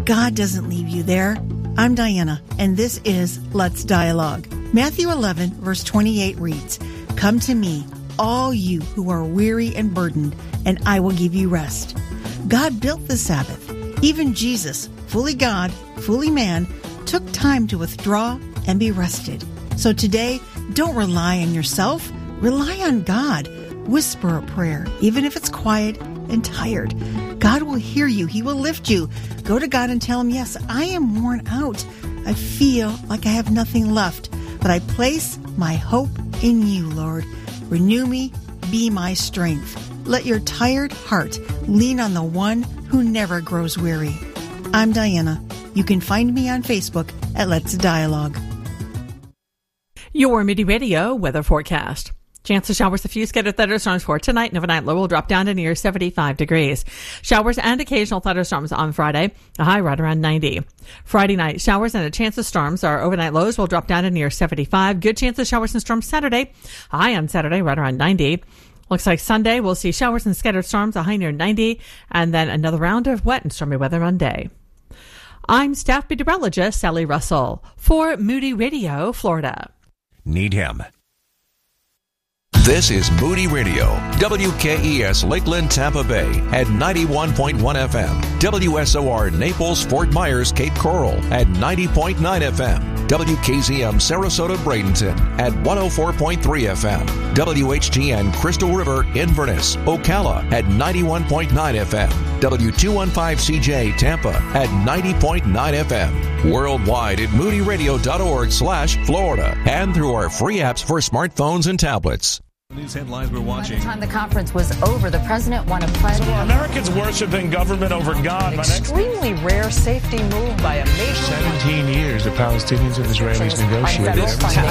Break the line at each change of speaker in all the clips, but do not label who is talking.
God doesn't leave you there. I'm Diana, and this is Let's Dialogue. Matthew 11, verse 28 reads, "Come to me, all you who are weary and burdened, and I will give you rest." God built the Sabbath. Even Jesus, fully God, fully man, took time to withdraw and be rested. So today, don't rely on yourself. Rely on God. Whisper a prayer, even if it's quiet and tired. God will hear you. He will lift you. Go to God and tell him, yes, I am worn out. I feel like I have nothing left, but I place my hope in you, Lord. Renew me, be my strength. Let your tired heart lean on the one who never grows weary. I'm Diana. You can find me on Facebook at Let's Dialogue.
Your Moody Radio weather forecast. Chance of showers, a few scattered thunderstorms for tonight. Overnight low will drop down to near 75 degrees. Showers and occasional thunderstorms on Friday. A high right around 90. Friday night, showers and a chance of storms. Our overnight lows will drop down to near 75. Good chance of showers and storms Saturday. A high on Saturday right around 90. Looks like Sunday we'll see showers and scattered storms. A high near 90. And then another round of wet and stormy weather Monday. I'm staff meteorologist Sally Russell for Moody Radio, Florida.
Need him. This is Moody Radio, WKES Lakeland, Tampa Bay at 91.1 FM, WSOR Naples, Fort Myers, Cape Coral at 90.9 FM, WKZM Sarasota, Bradenton at 104.3 FM, WHTN Crystal River, Inverness, Ocala at 91.9 FM, W215CJ Tampa at 90.9 FM, worldwide at moodyradio.org/Florida, and through our free apps for smartphones and tablets.
News headlines we're watching.
By the time the conference was over, the president won a pledge.
So Americans worshiping government over God.
An extremely rare safety move by a major...
17 years the Palestinians and Israelis negotiated.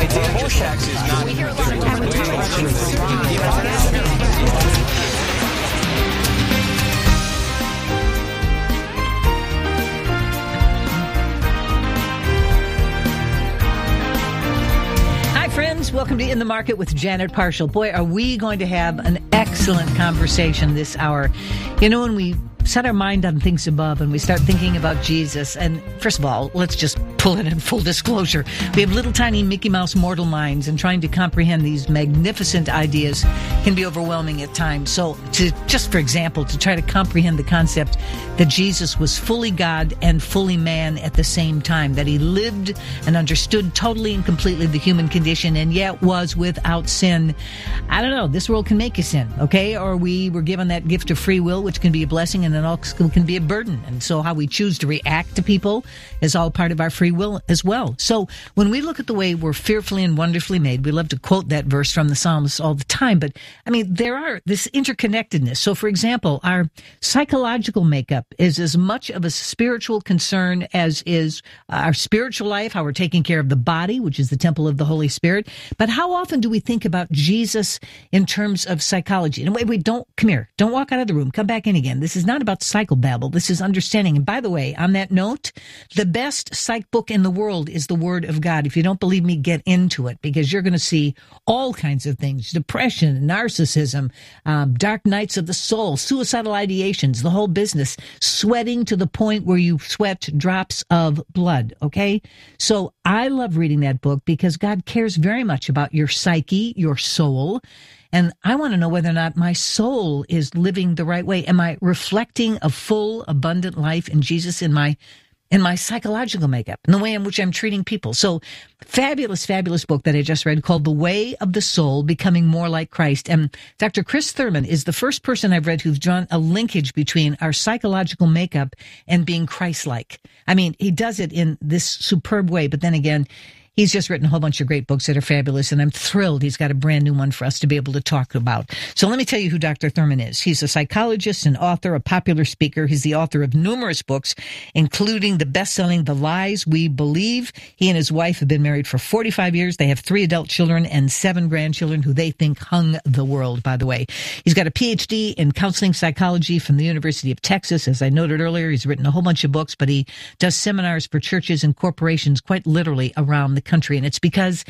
Friends, welcome to In the Market with Janet Parshall. Boy, are we going to have an excellent conversation this hour. You know, when we set our mind on things above and we start thinking about Jesus, and first of all, let's just pull it in full disclosure. We have little tiny Mickey Mouse mortal minds, and trying to comprehend these magnificent ideas can be overwhelming at times. So just for example, to try to comprehend the concept that Jesus was fully God and fully man at the same time, that he lived and understood totally and completely the human condition and yet was without sin. I don't know, this world can make you sin, okay? Or we were given that gift of free will, which can be a blessing and then also can be a burden. And so how we choose to react to people is all part of our free will as well. So when we look at the way we're fearfully and wonderfully made, we love to quote that verse from the Psalms all the time. But I mean, there are this interconnectedness. So for example, our psychological makeup is as much of a spiritual concern as is our spiritual life, how we're taking care of the body, which is the temple of the Holy Spirit. But how often do we think about Jesus in terms of psychology? And wait, don't come here. Don't walk out of the room. Come back in again. This is not about psychobabble. This is understanding. And by the way, on that note, the best psych book in the world is the Word of God. If you don't believe me, get into it, because you're going to see all kinds of things: depression, narcissism, dark nights of the soul, suicidal ideations, the whole business, sweating to the point where you sweat drops of blood. Okay. So I love reading that book because God cares very much about your psyche, your soul. And I want to know whether or not my soul is living the right way. Am I reflecting a full, abundant life in Jesus in my psychological makeup, in the way in which I'm treating people? So fabulous, fabulous book that I just read called The Way of the Soul, Becoming More Like Christ. And Dr. Chris Thurman is the first person I've read who's drawn a linkage between our psychological makeup and being Christ-like. I mean, he does it in this superb way, but then again, he's just written a whole bunch of great books that are fabulous, and I'm thrilled he's got a brand new one for us to be able to talk about. So let me tell you who Dr. Thurman is. He's a psychologist, an author, a popular speaker. He's the author of numerous books, including the best-selling The Lies We Believe. He and his wife have been married for 45 years. They have 3 adult children and 7 grandchildren who they think hung the world, by the way. He's got a PhD in counseling psychology from the University of Texas. As I noted earlier, he's written a whole bunch of books, but he does seminars for churches and corporations quite literally around the country. And it's because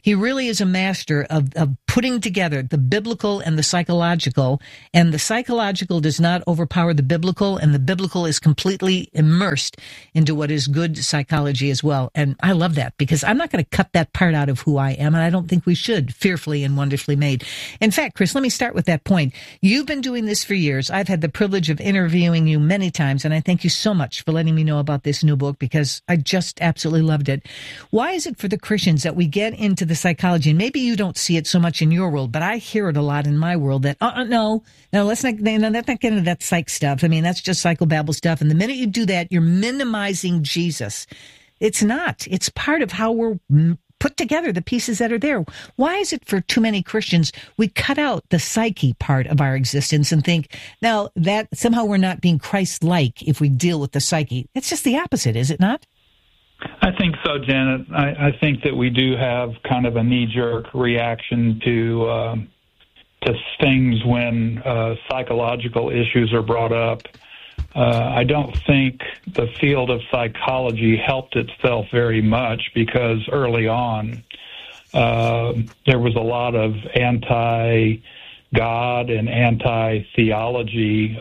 He really is a master of putting together the biblical and the psychological, and the psychological does not overpower the biblical, and the biblical is completely immersed into what is good psychology as well. And I love that, because I'm not going to cut that part out of who I am, and I don't think we should. Fearfully and wonderfully made. In fact, Chris, let me start with that point. You've been doing this for years. I've had the privilege of interviewing you many times, and I thank you so much for letting me know about this new book, because I just absolutely loved it. Why is it for the Christians that we get into the psychology, and maybe you don't see it so much in your world, but I hear it a lot in my world, that, no, let's not get into that psych stuff. I mean, that's just psychobabble stuff. And the minute you do that, you're minimizing Jesus. It's not. It's part of how we're put together, the pieces that are there. Why is it for too many Christians, we cut out the psyche part of our existence and think, now, that somehow we're not being Christ-like if we deal with the psyche? It's just the opposite, is it not?
I think so, Janet. I think that we do have kind of a knee-jerk reaction to things when psychological issues are brought up. I don't think the field of psychology helped itself very much, because early on there was a lot of anti-God and anti-theology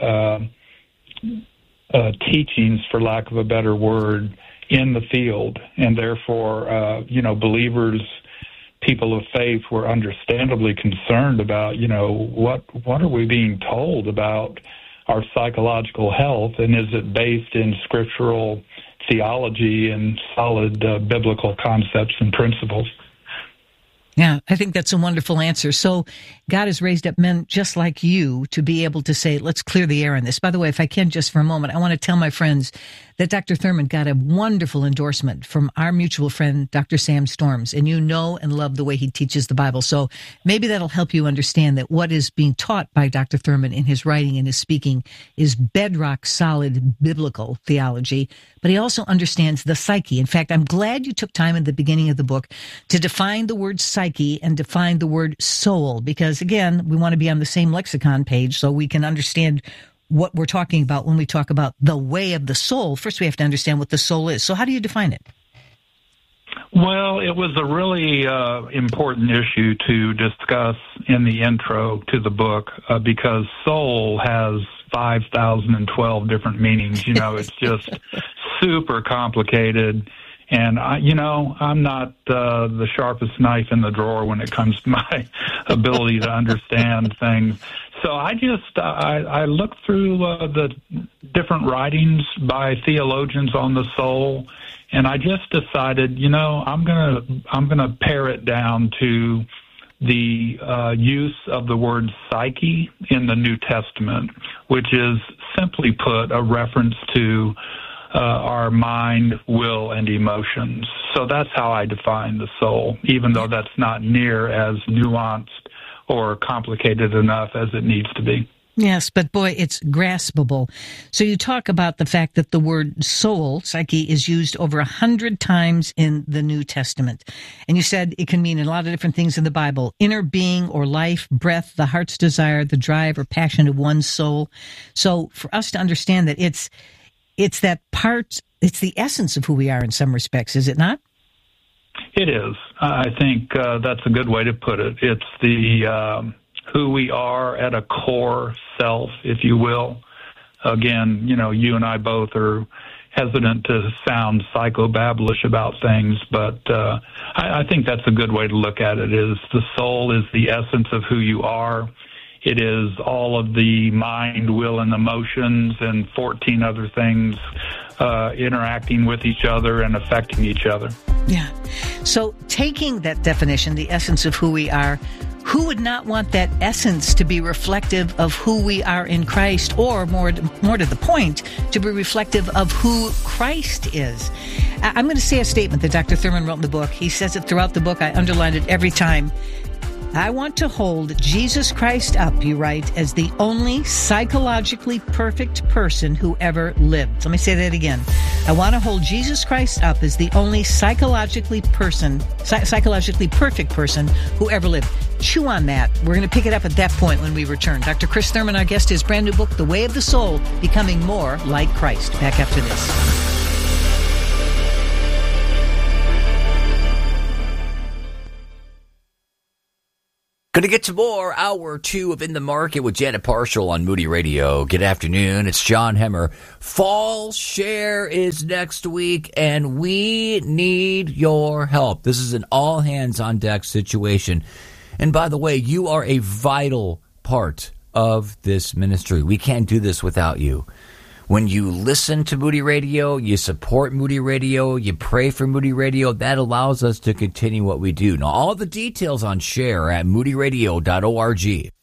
teachings, for lack of a better word, in the field, and therefore, believers, people of faith, were understandably concerned about, what are we being told about our psychological health, and is it based in scriptural theology and solid biblical concepts and principles?
Yeah, I think that's a wonderful answer. So God has raised up men just like you to be able to say, let's clear the air on this. By the way, if I can, just for a moment, I want to tell my friends that Dr. Thurman got a wonderful endorsement from our mutual friend, Dr. Sam Storms, and you know and love the way he teaches the Bible. So maybe that'll help you understand that what is being taught by Dr. Thurman in his writing and his speaking is bedrock solid biblical theology, but he also understands the psyche. In fact, I'm glad you took time in the beginning of the book to define the word psyche and define the word soul, because again, we want to be on the same lexicon page so we can understand what we're talking about when we talk about the way of the soul. First, we have to understand what the soul is. So how do you define it?
Well, it was a really important issue to discuss in the intro to the book, because soul has 5,012 different meanings. It's just super complicated. And, I'm not the sharpest knife in the drawer when it comes to my ability to understand things. So I looked through the different writings by theologians on the soul, and I just decided, I'm gonna pare it down to the use of the word psyche in the New Testament, which is simply put a reference to our mind, will, and emotions. So that's how I define the soul, even though that's not near as nuanced or complicated enough as it needs to be.
Yes, but boy, it's graspable. So you talk about the fact that the word soul, psyche, is used over 100 times in the New Testament. And you said it can mean a lot of different things in the Bible: inner being or life, breath, the heart's desire, the drive or passion of one's soul. So for us to understand that it's that part, it's the essence of who we are in some respects, is it not?
It is. I think that's a good way to put it. It's the who we are at a core self, if you will. Again, you and I both are hesitant to sound psychobabblish about things, but I think that's a good way to look at it. Is the soul is the essence of who you are. It is all of the mind, will, and emotions, and 14 other things interacting with each other and affecting each other.
Yeah. So taking that definition, the essence of who we are, who would not want that essence to be reflective of who we are in Christ, or more to the point, to be reflective of who Christ is? I'm going to say a statement that Dr. Thurman wrote in the book. He says it throughout the book. I underlined it every time. I want to hold Jesus Christ up, you write, as the only psychologically perfect person who ever lived. Let me say that again. I want to hold Jesus Christ up as the only psychologically perfect person who ever lived. Chew on that. We're going to pick it up at that point when we return. Dr. Chris Thurman, our guest, his brand new book, The Way of the Soul, Becoming More Like Christ. Back after this.
Going to get to more hour 2 of In the Market with Janet Parshall on Moody Radio. Good afternoon. It's John Hemmer. Fall Share is next week, and we need your help. This is an all-hands-on-deck situation. And by the way, you are a vital part of this ministry. We can't do this without you. When you listen to Moody Radio, you support Moody Radio, you pray for Moody Radio, that allows us to continue what we do. Now, all the details on Share at moodyradio.org.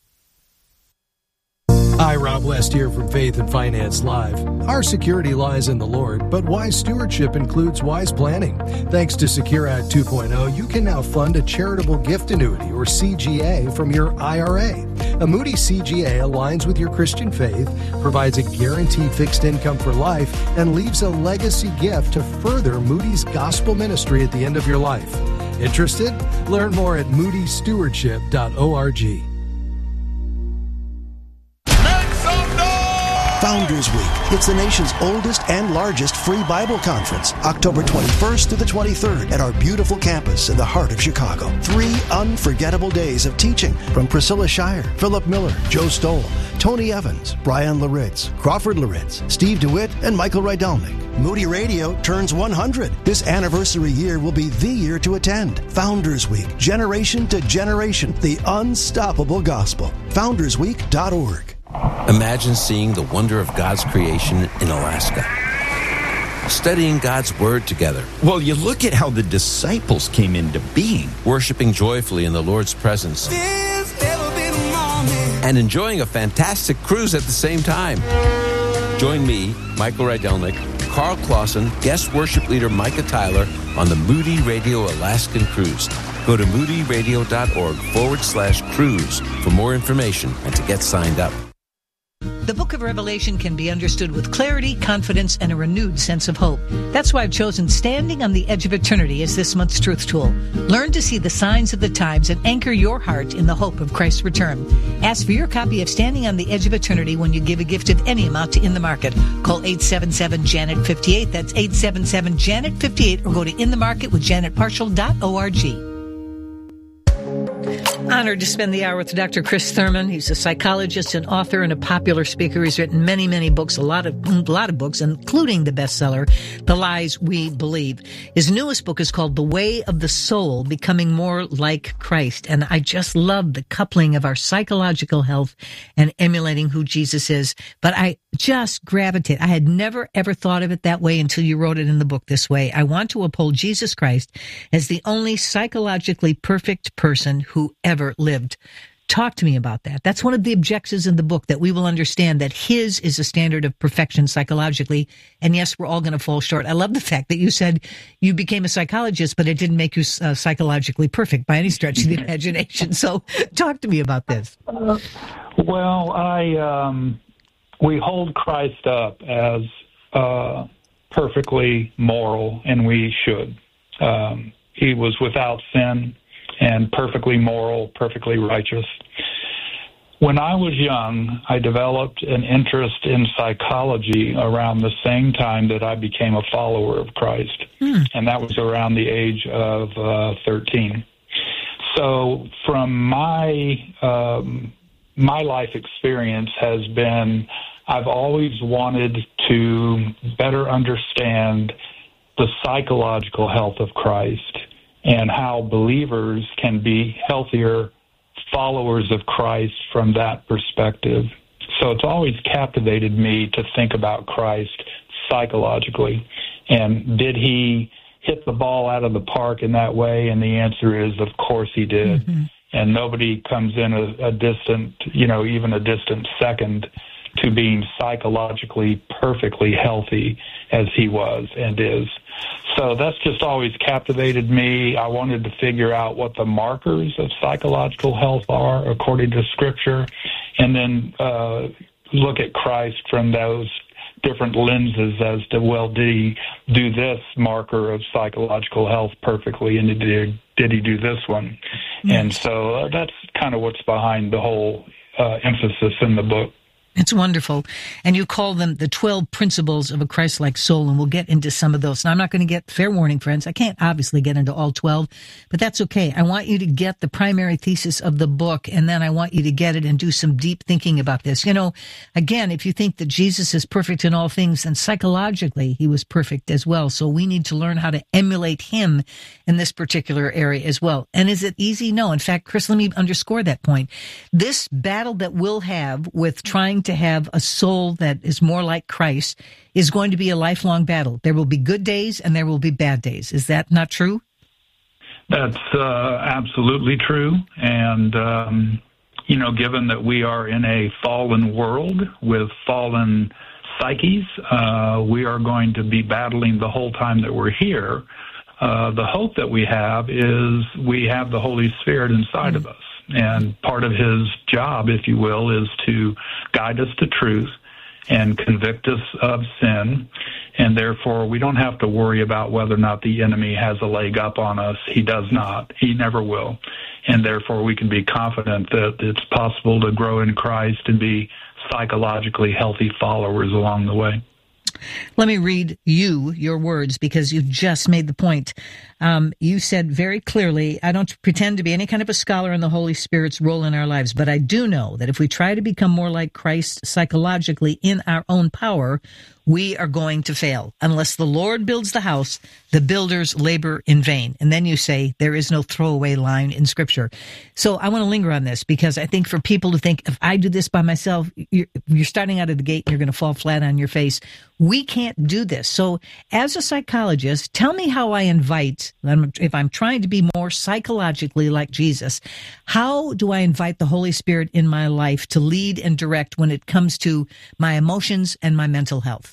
Hi, Rob West here from Faith and Finance Live. Our security lies in the Lord, but wise stewardship includes wise planning. Thanks to Secure Act 2.0, you can now fund a charitable gift annuity, or CGA, from your IRA. A Moody CGA aligns with your Christian faith, provides a guaranteed fixed income for life, and leaves a legacy gift to further Moody's gospel ministry at the end of your life. Interested? Learn more at moodystewardship.org.
Founders Week. It's the nation's oldest and largest free Bible conference, October 21st through the 23rd at our beautiful campus in the heart of Chicago. 3 unforgettable days of teaching from Priscilla Shire, Philip Miller, Joe Stoll, Tony Evans, Brian Laritz, Crawford Laritz, Steve DeWitt, and Michael Rydelnik. Moody Radio turns 100. This anniversary year will be the year to attend. Founders Week, generation to generation, the unstoppable gospel. FoundersWeek.org.
Imagine seeing the wonder of God's creation in Alaska. Studying God's Word together.
Well, you look at how the disciples came into being.
Worshiping joyfully in the Lord's presence. And enjoying a fantastic cruise at the same time. Join me, Michael Rydelnik, Carl Clausen, guest worship leader Micah Tyler on the Moody Radio Alaskan Cruise. Go to moodyradio.org/cruise for more information and to get signed up.
The book of Revelation can be understood with clarity, confidence, and a renewed sense of hope. That's why I've chosen Standing on the Edge of Eternity as this month's truth tool. Learn to see the signs of the times and anchor your heart in the hope of Christ's return. Ask for your copy of Standing on the Edge of Eternity when you give a gift of any amount to In the Market. Call 877-JANET-58. That's 877-JANET-58, or go to inthemarketwithjanetparshall.org. Honored to spend the hour with Dr. Chris Thurman. He's a psychologist, an author, and a popular speaker. He's written many, many books, a lot of books, including the bestseller, The Lies We Believe. His newest book is called The Way of the Soul, Becoming More Like Christ. And I just love the coupling of our psychological health and emulating who Jesus is. But I just gravitate. I had never, ever thought of it that way until you wrote it in the book this way. I want to uphold Jesus Christ as the only psychologically perfect person who ever lived. Talk to me about that. That's one of the objectives in the book, that we will understand that his is a standard of perfection psychologically. And yes, we're all going to fall short. I love the fact that you said you became a psychologist, but it didn't make you psychologically perfect by any stretch of the imagination. So talk to me about this.
We hold Christ up as perfectly moral, and we should. He was without sin and perfectly moral, perfectly righteous. When I was young, I developed an interest in psychology around the same time that I became a follower of Christ, and that was around the age of 13. So from my life experience has been, I've always wanted to better understand the psychological health of Christ and how believers can be healthier followers of Christ from that perspective. So it's always captivated me to think about Christ psychologically. And did he hit the ball out of the park in that way? And the answer is, of course he did. Mm-hmm. And nobody comes in a distant, even a distant second to being psychologically perfectly healthy as he was and is. So that's just always captivated me. I wanted to figure out what the markers of psychological health are according to Scripture, and then look at Christ from those different lenses as to, well, did he do this marker of psychological health perfectly, and did he do this one? Mm-hmm. And so that's kind of what's behind the whole emphasis in the book.
It's wonderful. And you call them the 12 principles of a Christ-like soul, and we'll get into some of those. Now, I'm not going to get, fair warning, friends, I can't obviously get into all 12, but that's okay. I want you to get the primary thesis of the book, and then I want you to get it and do some deep thinking about this. You know, again, if you think that Jesus is perfect in all things, then psychologically he was perfect as well. So we need to learn how to emulate him in this particular area as well. And is it easy? No. In fact, Chris, let me underscore that point. This battle that we'll have with trying to have a soul that is more like Christ is going to be a lifelong battle. There will be good days and there will be bad days. Is that not true?
That's absolutely true. And, given that we are in a fallen world with fallen psyches, we are going to be battling the whole time that we're here. The hope that we have is we have the Holy Spirit inside of us. And part of his job, if you will, is to guide us to truth and convict us of sin. And therefore, we don't have to worry about whether or not the enemy has a leg up on us. He does not. He never will. And therefore, we can be confident that it's possible to grow in Christ and be psychologically healthy followers along the way.
Let me read your words, because you just made the point. You said very clearly, I don't pretend to be any kind of a scholar in the Holy Spirit's role in our lives, but I do know that if we try to become more like Christ psychologically in our own power, we are going to fail. Unless the Lord builds the house, the builders labor in vain. And then you say there is no throwaway line in Scripture. So I want to linger on this, because I think for people to think, if I do this by myself, you're starting out of the gate and you're going to fall flat on your face. We can't do this. So as a psychologist, tell me how I invite, if I'm trying to be more psychologically like Jesus, how do I invite the Holy Spirit in my life to lead and direct when it comes to my emotions and my mental health?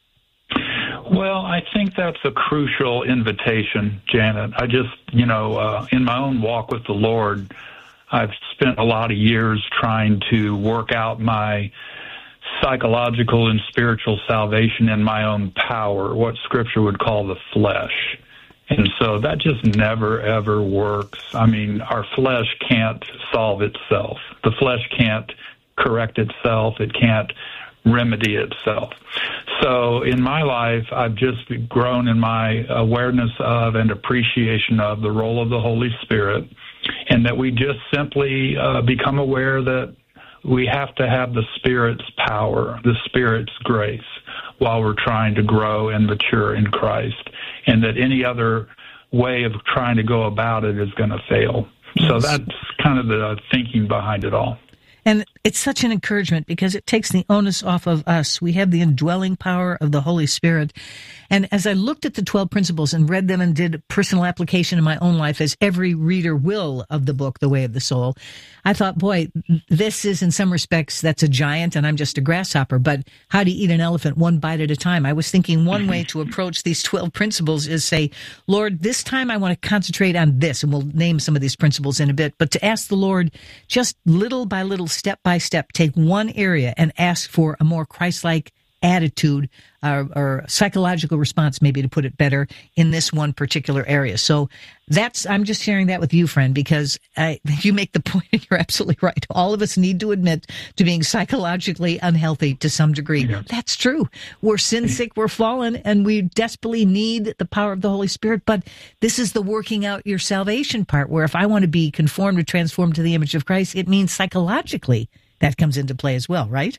Well, I think that's a crucial invitation, Janet. I just, in my own walk with the Lord, I've spent a lot of years trying to work out my psychological and spiritual salvation in my own power, what Scripture would call the flesh. And so that just never, ever works. I mean, our flesh can't solve itself. The flesh can't correct itself. It can't remedy itself. So in my life, I've just grown in my awareness of and appreciation of the role of the Holy Spirit, and that we just simply become aware that we have to have the Spirit's power, the Spirit's grace, while we're trying to grow and mature in Christ, and that any other way of trying to go about it is going to fail. So that's kind of the thinking behind it all.
And it's such an encouragement, because it takes the onus off of us. We have the indwelling power of the Holy Spirit. And as I looked at the 12 principles and read them and did personal application in my own life, as every reader will of the book, The Way of the Soul, I thought, boy, this is in some respects, that's a giant and I'm just a grasshopper. But how do you eat an elephant one bite at a time? I was thinking one way to approach these 12 principles is say, Lord, this time I want to concentrate on this. And we'll name some of these principles in a bit. But to ask the Lord, just little by little, step by step, take one area and ask for a more Christ-like attitude or psychological response, maybe to put it better, in this one particular area. So I'm just sharing that with you, friend, because you make the point, and you're absolutely right. All of us need to admit to being psychologically unhealthy to some degree. Yeah. That's true. We're sin sick, we're fallen, and we desperately need the power of the Holy Spirit. But this is the working out your salvation part, where if I want to be conformed or transformed to the image of Christ, it means psychologically that comes into play as well, right?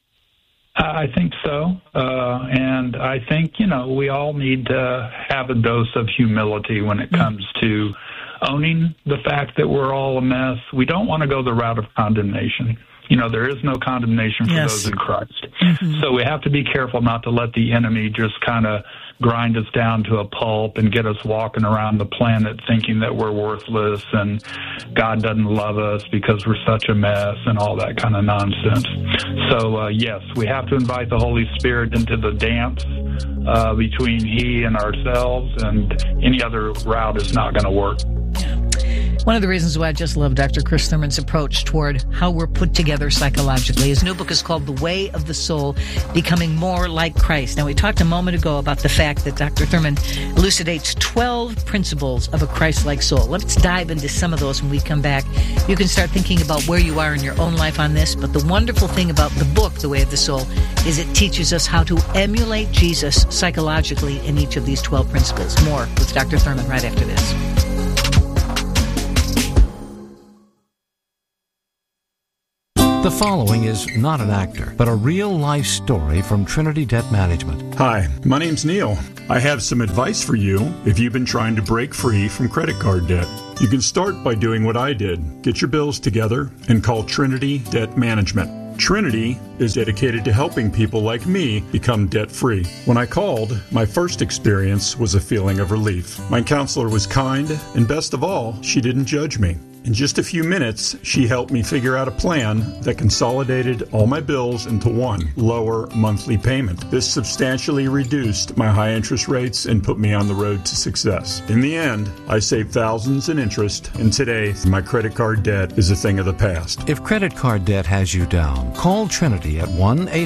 I think so. And I think, we all need to have a dose of humility when it comes to owning the fact that we're all a mess. We don't want to go the route of condemnation. There is no condemnation for those in Christ. Mm-hmm. So we have to be careful not to let the enemy just kind of grind us down to a pulp and get us walking around the planet thinking that we're worthless and God doesn't love us because we're such a mess and all that kind of nonsense. So, yes, we have to invite the Holy Spirit into the dance between He and ourselves, and any other route is not going to work.
One of the reasons why I just love Dr. Chris Thurman's approach toward how we're put together psychologically. His new book is called The Way of the Soul, Becoming More Like Christ. Now, we talked a moment ago about the fact that Dr. Thurman elucidates 12 principles of a Christ-like soul. Let's dive into some of those when we come back. You can start thinking about where you are in your own life on this, but the wonderful thing about the book, The Way of the Soul, is it teaches us how to emulate Jesus psychologically in each of these 12 principles. More with Dr. Thurman right after this.
The following is not an actor, but a real-life story from Trinity Debt Management.
Hi, my name's Neil. I have some advice for you if you've been trying to break free from credit card debt. You can start by doing what I did. Get your bills together and call Trinity Debt Management. Trinity is dedicated to helping people like me become debt-free. When I called, my first experience was a feeling of relief. My counselor was kind, and best of all, she didn't judge me. In just a few minutes, she helped me figure out a plan that consolidated all my bills into one lower monthly payment. This substantially reduced my high interest rates and put me on the road to success. In the end, I saved thousands in interest, and today, my credit card debt is a thing of the past.
If credit card debt has you down, call Trinity at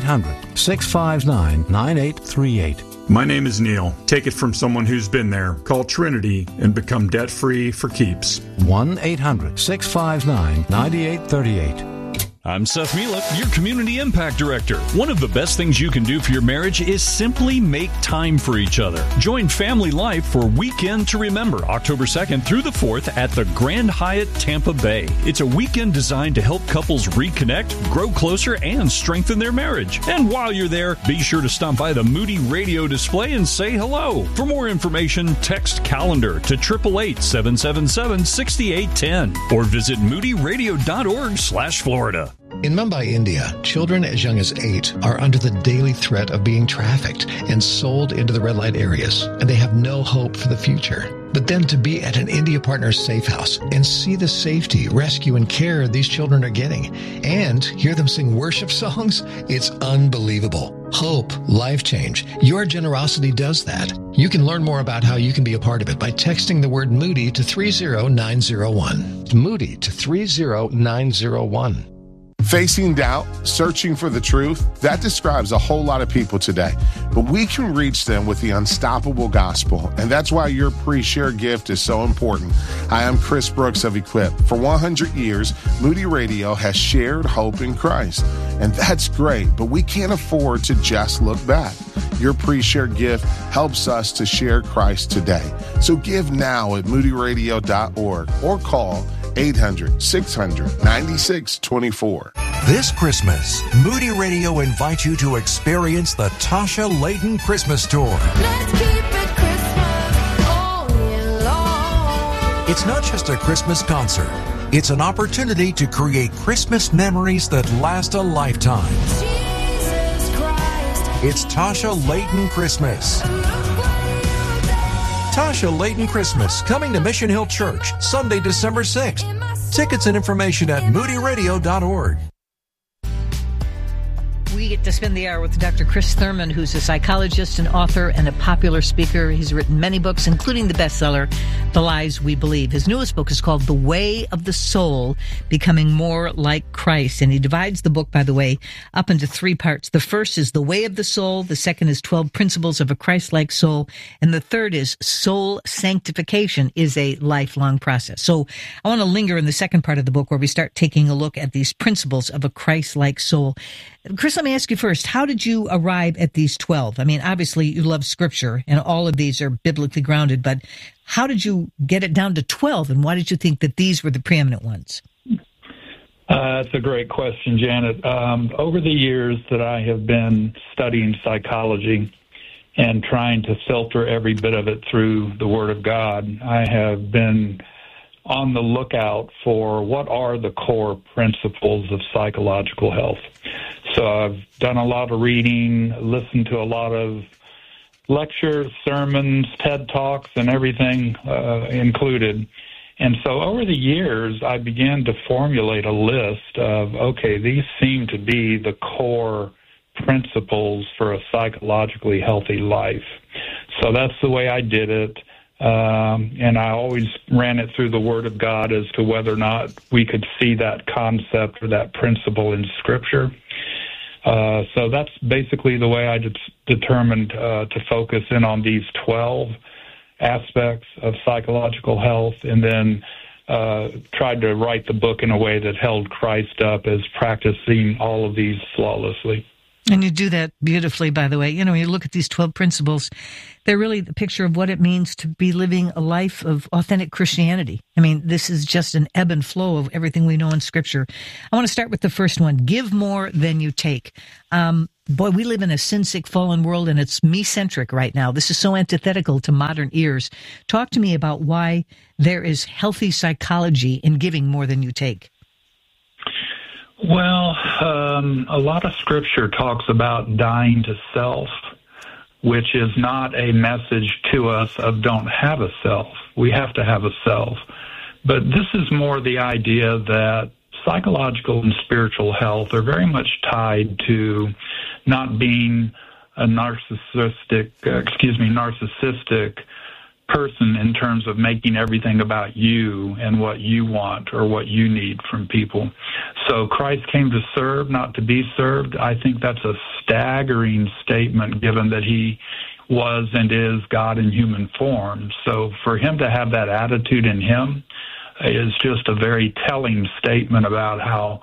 1-800-659-9838.
My name is Neil. Take it from someone who's been there. Call Trinity and become debt-free for keeps.
1-800-659-9838.
I'm Seth Mielek, your Community Impact Director. One of the best things you can do for your marriage is simply make time for each other. Join Family Life for Weekend to Remember, October 2nd through the 4th at the Grand Hyatt Tampa Bay. It's a weekend designed to help couples reconnect, grow closer, and strengthen their marriage. And while you're there, be sure to stop by the Moody Radio display and say hello. For more information, text calendar to 888-777-6810 or visit moodyradio.org/Florida.
In Mumbai, India, children as young as 8 are under the daily threat of being trafficked and sold into the red light areas, and they have no hope for the future. But then to be at an India Partners safe house and see the safety, rescue, and care these children are getting, and hear them sing worship songs, it's unbelievable. Hope, life change. Your generosity does that. You can learn more about how you can be a part of it by texting the word Moody to 30901. Moody to 30901.
Facing doubt, searching for the truth, that describes a whole lot of people today. But we can reach them with the unstoppable gospel, and that's why your pre-share gift is so important. Hi, I'm Chris Brooks of Equip. For 100 years, Moody Radio has shared hope in Christ, and that's great, but we can't afford to just look back. Your pre-share gift helps us to share Christ today. So give now at moodyradio.org or call 800-600-9624.
This Christmas, Moody Radio invites you to experience the Tasha Layton Christmas Tour.
Let's keep it Christmas all year long.
It's not just a Christmas concert. It's an opportunity to create Christmas memories that last a lifetime.
Jesus Christ.
It's Tasha Layton Christmas. Tasha Layton Christmas, coming to Mission Hill Church, Sunday, December 6th. Tickets and information at moodyradio.org.
We get to spend the hour with Dr. Chris Thurman, who's a psychologist, an author, and a popular speaker. He's written many books, including the bestseller, The Lies We Believe. His newest book is called The Way of the Soul, Becoming More Like Christ. And he divides the book, by the way, up into 3 parts. The first is The Way of the Soul. The second is 12 Principles of a Christ-like Soul. And the third is Soul Sanctification is a lifelong process. So I want to linger in the second part of the book where we start taking a look at these principles of a Christ-like soul. Chris, let me ask you first, how did you arrive at these 12? I mean, obviously you love Scripture, and all of these are biblically grounded, but how did you get it down to 12, and why did you think that these were the preeminent ones?
That's a great question, Janet. Over the years that I have been studying psychology and trying to filter every bit of it through the Word of God, I have been on the lookout for what are the core principles of psychological health. So I've done a lot of reading, listened to a lot of lectures, sermons, TED Talks, and everything included. And so over the years, I began to formulate a list of, okay, these seem to be the core principles for a psychologically healthy life. So that's the way I did it. And I always ran it through the Word of God as to whether or not we could see that concept or that principle in Scripture. So that's basically the way I determined to focus in on these 12 aspects of psychological health, and then tried to write the book in a way that held Christ up as practicing all of these flawlessly.
And you do that beautifully, by the way. You know, when you look at these 12 principles, they're really the picture of what it means to be living a life of authentic Christianity. I mean, this is just an ebb and flow of everything we know in Scripture. I want to start with the first one. Give more than you take. Boy, we live in a sin-sick, fallen world, and it's me-centric right now. This is so antithetical to modern ears. Talk to me about why there is healthy psychology in giving more than you take.
Well, a lot of Scripture talks about dying to self, which is not a message to us of don't have a self. We have to have a self. But this is more the idea that psychological and spiritual health are very much tied to not being a narcissistic person in terms of making everything about you and what you want or what you need from people. So Christ came to serve, not to be served. I think that's a staggering statement given that he was and is God in human form. So for him to have that attitude in him is just a very telling statement about how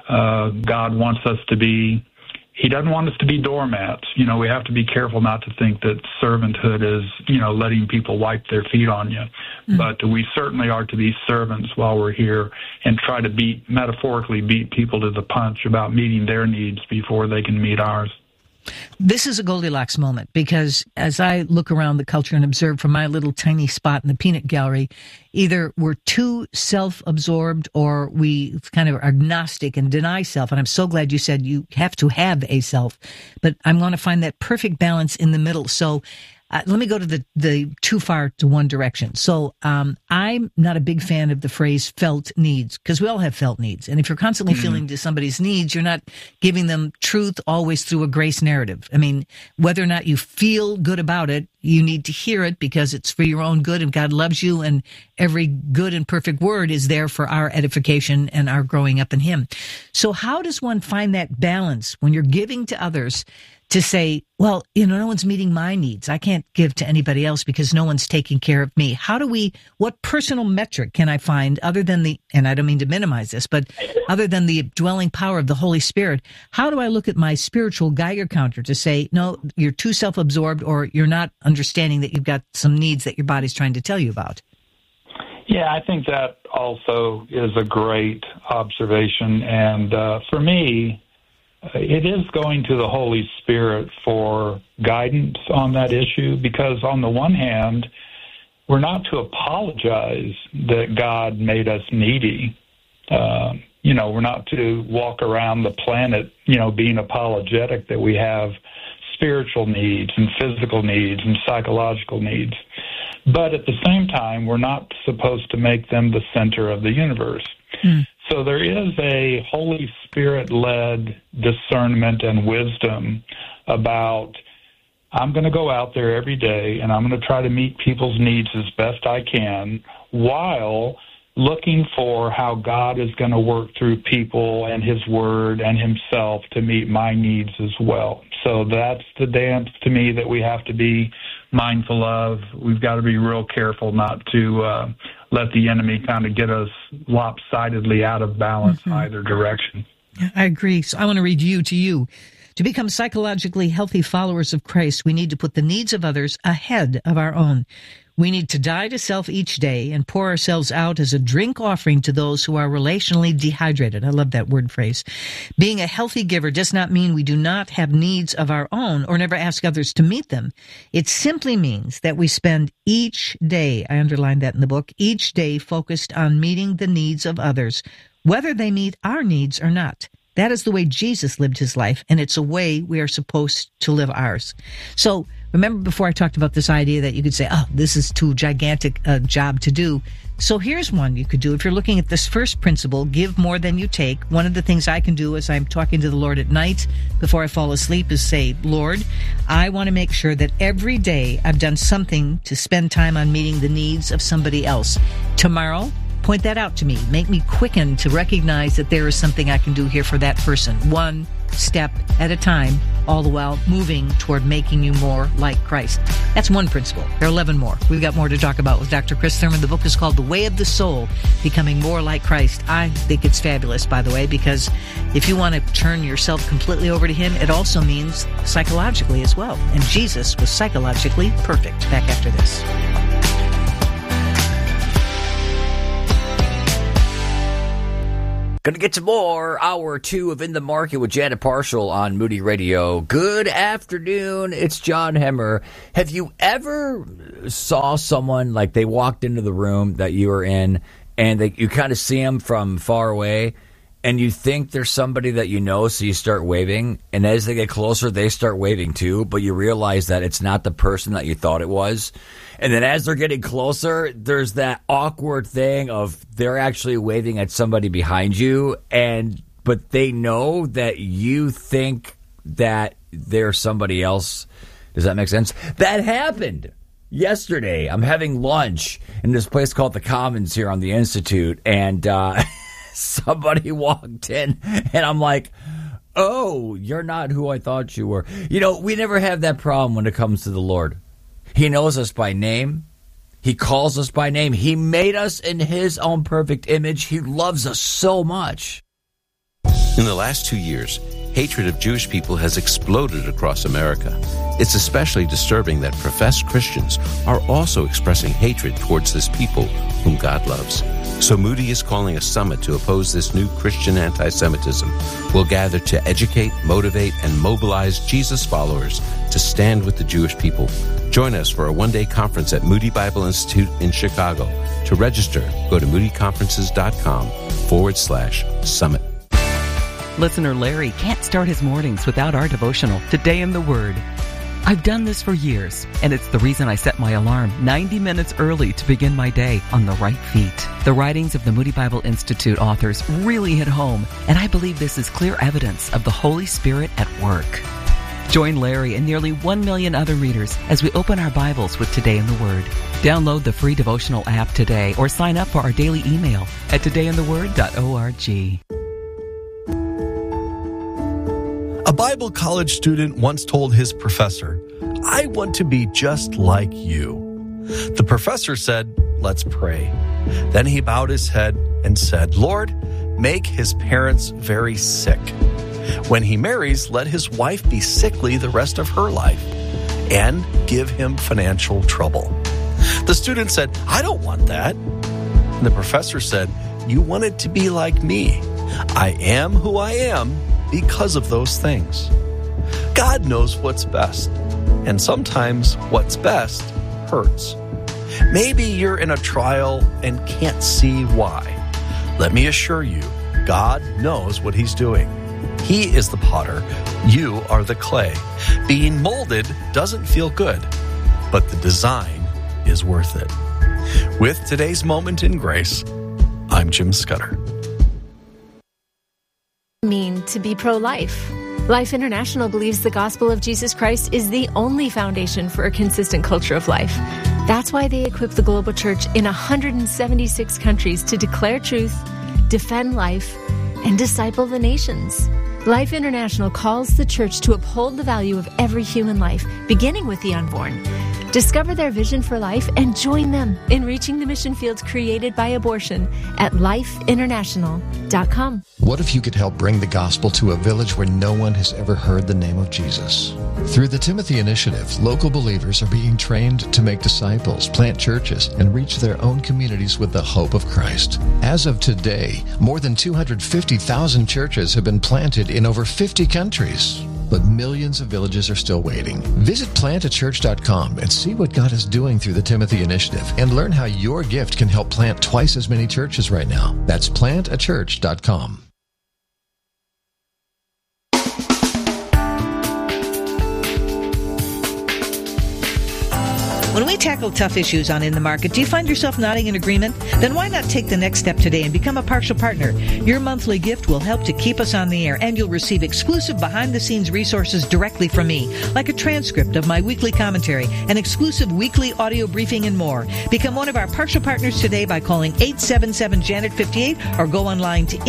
God wants us to be. He doesn't want us to be doormats. You know, we have to be careful not to think that servanthood is, you know, letting people wipe their feet on you. Mm-hmm. But we certainly are to be servants while we're here and try to metaphorically beat people to the punch about meeting their needs before they can meet ours.
This is a Goldilocks moment because as I look around the culture and observe from my little tiny spot in the peanut gallery, either we're too self-absorbed or we kind of are agnostic and deny self. And I'm so glad you said you have to have a self, but I'm going to find that perfect balance in the middle. So let me go to the too far to one direction. So I'm not a big fan of the phrase felt needs because we all have felt needs. And if you're constantly feeling to somebody's needs, you're not giving them truth always through a grace narrative. I mean, whether or not you feel good about it, you need to hear it because it's for your own good and God loves you and every good and perfect word is there for our edification and our growing up in Him. So how does one find that balance when you're giving to others to say, well, you know, no one's meeting my needs. I can't give to anybody else because no one's taking care of me. What personal metric can I find other than and I don't mean to minimize this, but other than the dwelling power of the Holy Spirit, how do I look at my spiritual Geiger counter to say, no, you're too self-absorbed or you're not understanding that you've got some needs that your body's trying to tell you about?
Yeah, I think that also is a great observation. And for me, it is going to the Holy Spirit for guidance on that issue because on the one hand, we're not to apologize that God made us needy. You know, we're not to walk around the planet, you know, being apologetic that we have spiritual needs and physical needs and psychological needs. But at the same time, we're not supposed to make them the center of the universe. So there is a Holy Spirit-led discernment and wisdom about I'm going to go out there every day and I'm going to try to meet people's needs as best I can while looking for how God is going to work through people and His Word and Himself to meet my needs as well. So that's the dance to me that we have to be mindful of. We've got to be real careful not to let the enemy kind of get us lopsidedly out of balance either direction.
I agree. So I want to read you to you. To become psychologically healthy followers of Christ, we need to put the needs of others ahead of our own. We need to die to self each day and pour ourselves out as a drink offering to those who are relationally dehydrated. I love that word phrase. Being a healthy giver does not mean we do not have needs of our own or never ask others to meet them. It simply means that we spend each day, I underlined that in the book, each day focused on meeting the needs of others, whether they meet our needs or not. That is the way Jesus lived his life, and it's a way we are supposed to live ours. So Remember before I talked about this idea that you could say, oh, this is too gigantic a job to do. So here's one you could do. If you're looking at this first principle, give more than you take. One of the things I can do as I'm talking to the Lord at night before I fall asleep is say, Lord, I want to make sure that every day I've done something to spend time on meeting the needs of somebody else. Tomorrow, point that out to me. Make me quicken to recognize that there is something I can do here for that person. One step at a time, all the while moving toward making you more like Christ. That's one principle. There are 11 more. We've got more to talk about with Dr. Chris Thurman. The book is called The Way of the Soul, Becoming More Like Christ. I think it's fabulous, by the way, because if you want to turn yourself completely over to Him, it also means psychologically as well. And Jesus was psychologically perfect. Back after this.
Going to get to more hour 2 of In the Market with Janet Parshall on Moody Radio. Good afternoon. It's John Hemmer. Have you ever saw someone like they walked into the room that you were in and you kind of see them from far away and you think there's somebody that you know, so you start waving, and as they get closer, they start waving too, but you realize that it's not the person that you thought it was. And then as they're getting closer, there's that awkward thing of they're actually waving at somebody behind you, but they know that you think that they're somebody else. Does that make sense? That happened yesterday. I'm having lunch in this place called The Commons here on the Institute, and somebody walked in, and I'm like, oh, you're not who I thought you were. You know, we never have that problem when it comes to the Lord. He knows us by name. He calls us by name. He made us in His own perfect image. He loves us so much.
In the last 2 years, hatred of Jewish people has exploded across America. It's especially disturbing that professed Christians are also expressing hatred towards this people whom God loves. So Moody is calling a summit to oppose this new Christian anti-Semitism. We'll gather to educate, motivate, and mobilize Jesus followers to stand with the Jewish people. Join us for a one-day conference at Moody Bible Institute in Chicago. To register, go to moodyconferences.com/summit.
Listener Larry can't start his mornings without our devotional, Today in the Word. I've done this for years, and it's the reason I set my alarm 90 minutes early to begin my day on the right feet. The writings of the Moody Bible Institute authors really hit home, and I believe this is clear evidence of the Holy Spirit at work. Join Larry and nearly 1 million other readers as we open our Bibles with Today in the Word. Download the free devotional app today or sign up for our daily email at todayintheword.org.
A Bible college student once told his professor, "I want to be just like you." The professor said, "Let's pray." Then he bowed his head and said, "Lord, make his parents very sick. When he marries, let his wife be sickly the rest of her life, and give him financial trouble." The student said, "I don't want that." And the professor said, "You wanted to be like me. I am who I am because of those things." God knows what's best, and sometimes what's best hurts. Maybe you're in a trial and can't see why. Let me assure you, God knows what He's doing. He is the potter. You are the clay. Being molded doesn't feel good, but the design is worth it. With today's Moment in Grace, I'm Jim Scudder.
Mean to be pro-life. Life International believes the gospel of Jesus Christ is the only foundation for a consistent culture of life. That's why they equip the global church in 176 countries to declare truth, defend life, and disciple the nations. Life International calls the church to uphold the value of every human life, beginning with the unborn. Discover their vision for life and join them in reaching the mission fields created by abortion at lifeinternational.com.
What if you could help bring the gospel to a village where no one has ever heard the name of Jesus? Through the Timothy Initiative, local believers are being trained to make disciples, plant churches, and reach their own communities with the hope of Christ. As of today, more than 250,000 churches have been planted in over 50 countries. But millions of villages are still waiting. Visit plantachurch.com and see what God is doing through the Timothy Initiative and learn how your gift can help plant twice as many churches right now. That's plantachurch.com.
When we tackle tough issues on In the Market, do you find yourself nodding in agreement? Then why not take the next step today and become a partial partner? Your monthly gift will help to keep us on the air, and you'll receive exclusive behind-the-scenes resources directly from me, like a transcript of my weekly commentary, an exclusive weekly audio briefing, and more. Become one of our partial partners today by calling 877-JANET-58 or go online to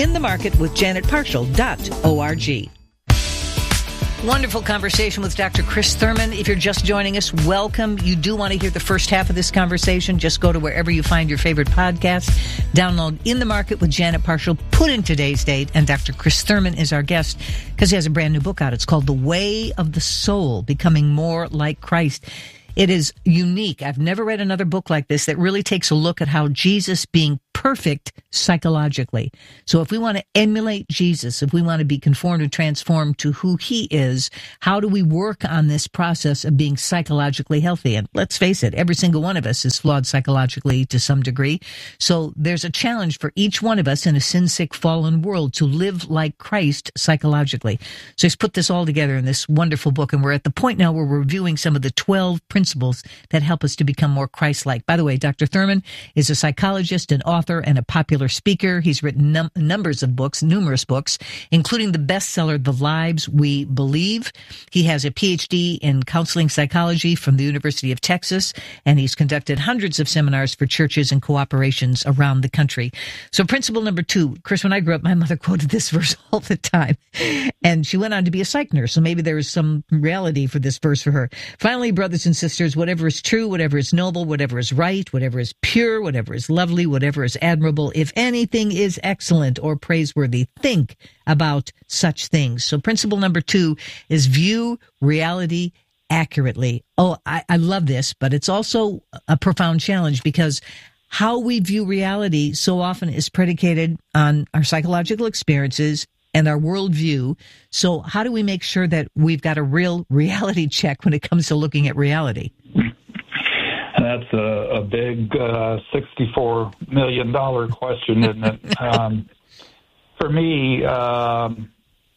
inthemarketwithjanetpartial.org. Wonderful conversation with Dr. Chris Thurman. If you're just joining us, welcome. You do want to hear the first half of this conversation, just go to wherever you find your favorite podcast, download In the Market with Janet Parshall, put in today's date, and Dr. Chris Thurman is our guest because he has a brand new book out. It's called The Way of the Soul, Becoming More Like Christ. It is unique. I've never read another book like this that really takes a look at how Jesus being perfect psychologically. So if we want to emulate Jesus, if we want to be conformed and transformed to who he is, how do we work on this process of being psychologically healthy? And let's face it, every single one of us is flawed psychologically to some degree. So there's a challenge for each one of us in a sin-sick, fallen world to live like Christ psychologically. So he's put this all together in this wonderful book, and we're at the point now where we're reviewing some of the 12 principles that help us to become more Christ-like. By the way, Dr. Thurman is a psychologist, an author, and a popular speaker. He's written numerous books, including the bestseller, The Lives We Believe. He has a PhD in counseling psychology from the University of Texas, and he's conducted hundreds of seminars for churches and cooperations around the country. So principle number 2, Chris, when I grew up, my mother quoted this verse all the time, and she went on to be a psych nurse, so maybe there was some reality for this verse for her. Finally, brothers and sisters, whatever is true, whatever is noble, whatever is right, whatever is pure, whatever is lovely, whatever is admirable, if anything is excellent or praiseworthy, think about such things. So principle number 2 is view reality accurately. Oh, I love this, but it's also a profound challenge because how we view reality so often is predicated on our psychological experiences and our worldview. So how do we make sure that we've got a real reality check when it comes to looking at reality?
That's a big $64 million question, isn't it? For me, I'm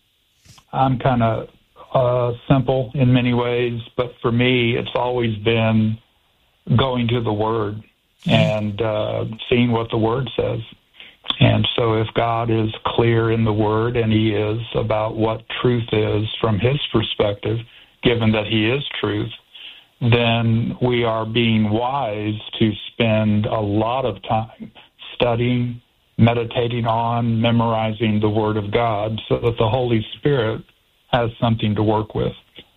kind of simple in many ways, but for me, it's always been going to the Word and seeing what the Word says. And so if God is clear in the Word, and he is, about what truth is from his perspective, given that he is truth, then we are being wise to spend a lot of time studying, meditating on, memorizing the Word of God so that the Holy Spirit has something to work with.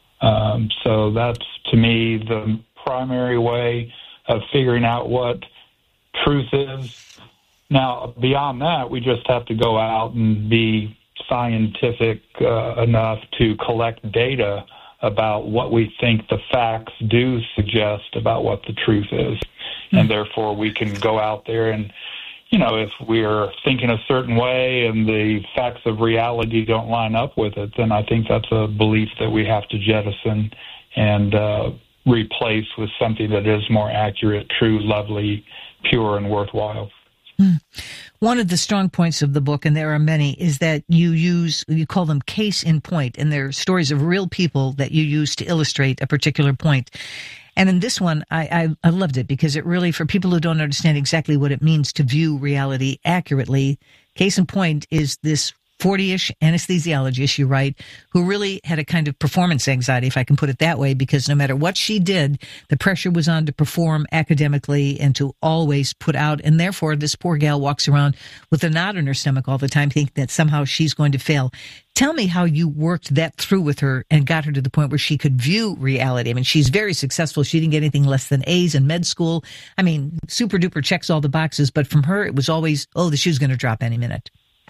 So that's, to me, the primary way of figuring out what truth is. Now, beyond that, we just have to go out and be scientific enough to collect data about what we think the facts do suggest about what the truth is. And therefore, we can go out there and, if we're thinking a certain way and the facts of reality don't line up with it, then I think that's a belief that we have to jettison and replace with something that is more accurate, true, lovely, pure, and worthwhile.
One of the strong points of the book, and there are many, is that you call them case in point, and they're stories of real people that you use to illustrate a particular point. And in this one, I loved it because it really, for people who don't understand exactly what it means to view reality accurately, case in point is this 40-ish anesthesiologist, you write, who really had a kind of performance anxiety, if I can put it that way, because no matter what she did, the pressure was on to perform academically and to always put out. And therefore, this poor gal walks around with a knot in her stomach all the time, thinking that somehow she's going to fail. Tell me how you worked that through with her and got her to the point where she could view reality. I mean, she's very successful. She didn't get anything less than A's in med school. I mean, super duper checks all the boxes. But from her, it was always, the shoe's going to drop any minute.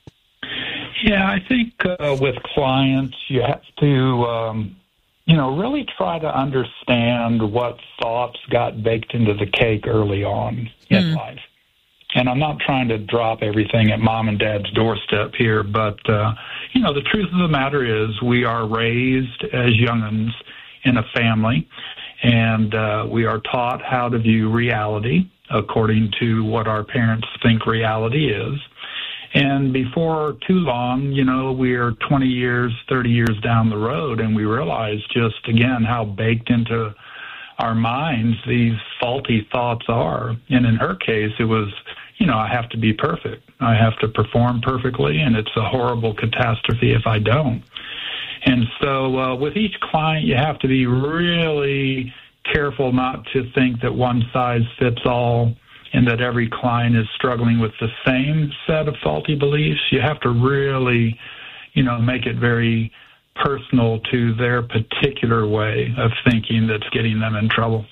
Yeah, I think with clients, you have to, really try to understand what thoughts got baked into the cake early on in life. And I'm not trying to drop everything at mom and dad's doorstep here, but, the truth of the matter is we are raised as young'uns in a family, and we are taught how to view reality according to what our parents think reality is. And before too long, we're 20 years, 30 years down the road, and we realize just, again, how baked into our minds these faulty thoughts are. And in her case, it was, I have to be perfect. I have to perform perfectly, and it's a horrible catastrophe if I don't. And so with each client, you have to be really careful not to think that one size fits all and that every client is struggling with the same set of faulty beliefs. You have to really, make it very personal to their particular way of thinking that's getting them in trouble.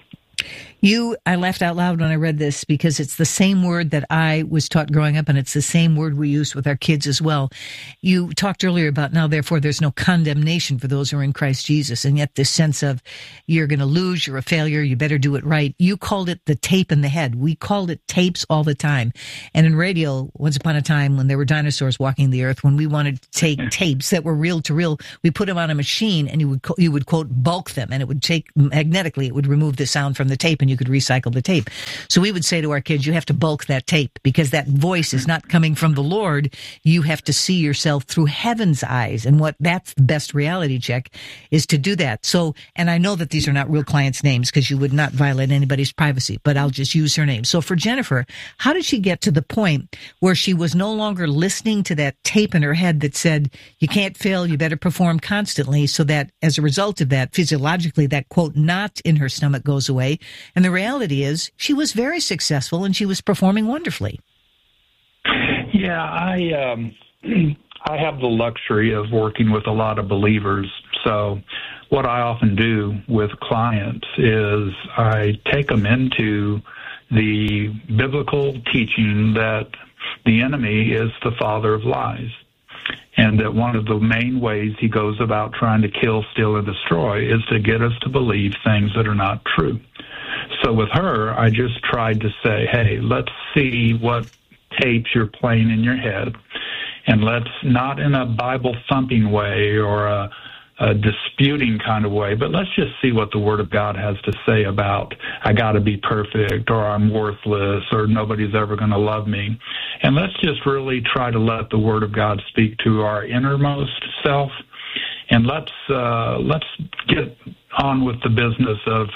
I laughed out loud when I read this because it's the same word that I was taught growing up, and it's the same word we use with our kids as well. You talked earlier about now, therefore, there's no condemnation for those who are in Christ Jesus, and yet this sense of you're going to lose, you're a failure, you better do it right. You called it the tape in the head. We called it tapes all the time. And in radio, once upon a time when there were dinosaurs walking the earth, when we wanted to take tapes that were reel to reel, we put them on a machine and you would quote, bulk them, and it would take magnetically, it would remove the sound from the tape, and you could recycle the tape. So we would say to our kids, you have to bulk that tape because that voice is not coming from the Lord. You have to see yourself through heaven's eyes. And that's the best reality check is to do that. So, and I know that these are not real clients' names because you would not violate anybody's privacy, but I'll just use her name. So for Jennifer, how did she get to the point where she was no longer listening to that tape in her head that said, you can't fail, you better perform constantly, so that as a result of that, physiologically, that quote, knot in her stomach goes away. And the reality is she was very successful and she was performing wonderfully.
Yeah, I have the luxury of working with a lot of believers. So what I often do with clients is I take them into the biblical teaching that the enemy is the father of lies, and that one of the main ways he goes about trying to kill, steal, and destroy is to get us to believe things that are not true. So with her, I just tried to say, hey, let's see what tapes you're playing in your head, and let's, not in a Bible-thumping way or a disputing kind of way, but let's just see what the Word of God has to say about I got to be perfect, or I'm worthless, or nobody's ever going to love me. And let's just really try to let the Word of God speak to our innermost self, and let's get on with the business of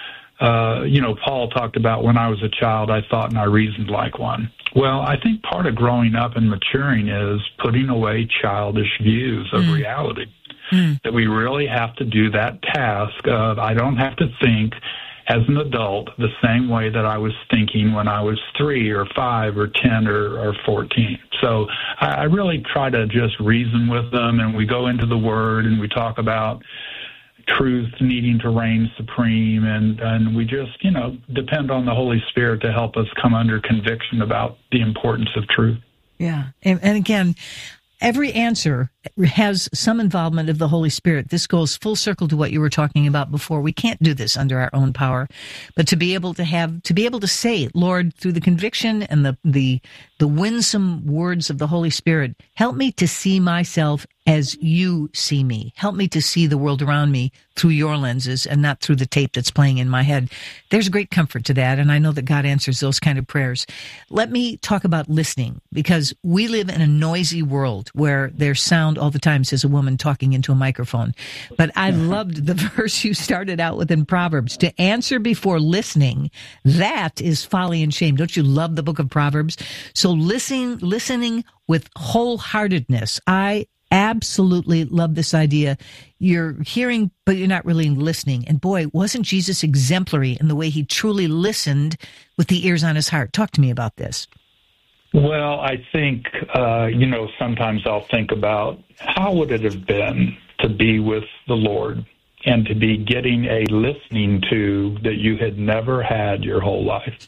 Paul talked about when I was a child, I thought and I reasoned like one. Well, I think part of growing up and maturing is putting away childish views of reality. That we really have to do that task of I don't have to think as an adult the same way that I was thinking when I was 3 or 5 or 10 or 14. So I really try to just reason with them, and we go into the Word and we talk about truth needing to reign supreme, and we just, depend on the Holy Spirit to help us come under conviction about the importance of truth.
Yeah. And again, every answer has some involvement of the Holy Spirit. This goes full circle to what you were talking about before. We can't do this under our own power, but to be able to say, Lord, through the conviction and the winsome words of the Holy Spirit, help me to see myself as you see me. Help me to see the world around me through your lenses and not through the tape that's playing in my head. There's great comfort to that, and I know that God answers those kind of prayers. Let me talk about listening, because we live in a noisy world where there's sound all the time, says a woman talking into a microphone. But I loved the verse you started out with in Proverbs. To answer before listening, that is folly and shame. Don't you love the book of Proverbs? So listening with wholeheartedness. I absolutely love this idea. You're hearing, but you're not really listening. And boy, wasn't Jesus exemplary in the way he truly listened with the ears on his heart? Talk to me about this.
Well, I think, sometimes I'll think about how would it have been to be with the Lord and to be getting a listening to that you had never had your whole life.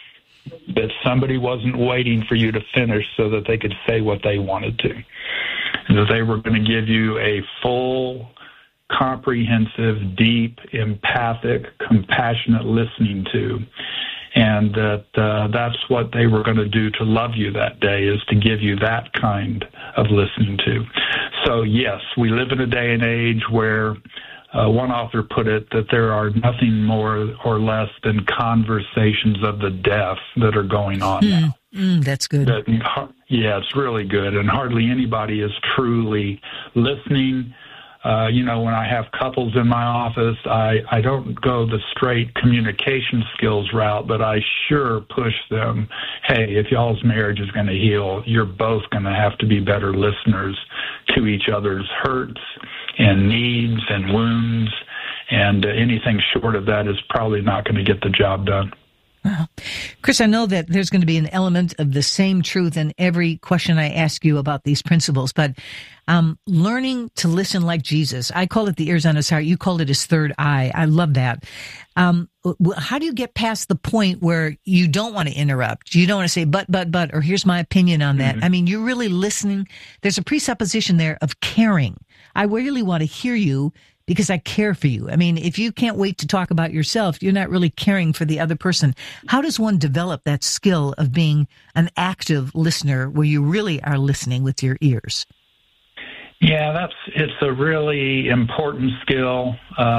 That somebody wasn't waiting for you to finish so that they could say what they wanted to. That they were going to give you a full, comprehensive, deep, empathic, compassionate listening to. And that's what they were going to do to love you that day, is to give you that kind of listening to. So, yes, we live in a day and age where one author put it that there are nothing more or less than conversations of the deaf that are going on now.
That's good.
Yeah, it's really good. And hardly anybody is truly listening When I have couples in my office, I don't go the straight communication skills route, but I sure push them, hey, if y'all's marriage is going to heal, you're both going to have to be better listeners to each other's hurts and needs and wounds, and anything short of that is probably not going to get the job done.
Wow. Chris, I know that there's going to be an element of the same truth in every question I ask you about these principles, but learning to listen like Jesus, I call it the ears on his heart. You called it his third eye. I love that. How do you get past the point where you don't want to interrupt? You don't want to say, but, or here's my opinion on that. I mean, you're really listening. There's a presupposition there of caring. I really want to hear you because I care for you. I mean, if you can't wait to talk about yourself, you're not really caring for the other person. How does one develop that skill of being an active listener where you really are listening with your ears?
Yeah, it's a really important skill.